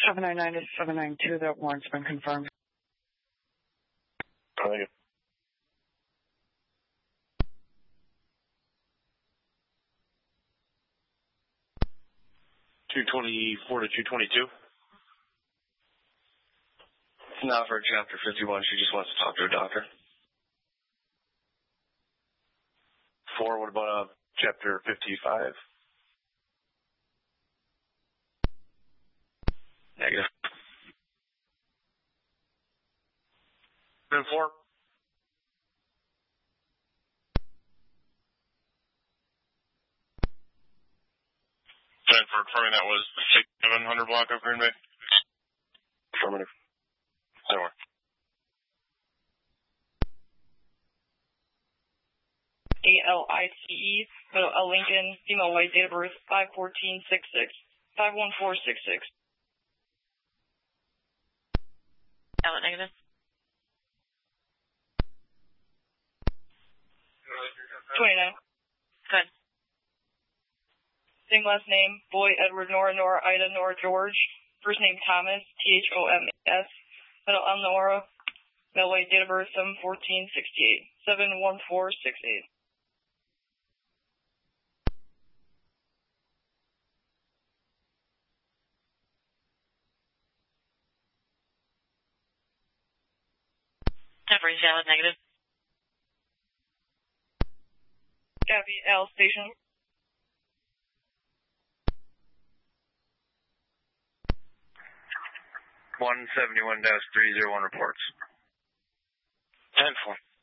799 to 792, that warrant's been confirmed. Thank you. $224 to $222. Not for Chapter 51. She just wants to talk to her doctor. 4, what about Chapter 55? Negative. 4. And for confirming that was 700 block of Green Bay? Affirmative. Somewhere. ALICE, L. Lincoln, female white, date of birth 5/14/66, 51466. Negative. 29. Good. Same last name, boy, Edward, Nora, Ida, Nora, George. First name, Thomas, THOMAS. Middle, Nora. Male white, date of birth 7/14/68, 71468. Temporary valid negative. Copy, L station. -171-301 reports. 10-4.